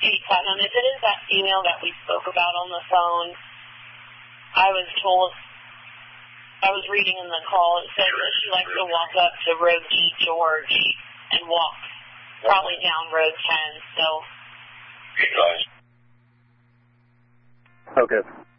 Hey, Tottenham, if it is that female that we spoke about on the phone, I was reading in the call, it said that she likes to walk up to Road G George and walk probably down Road 10, so. Okay.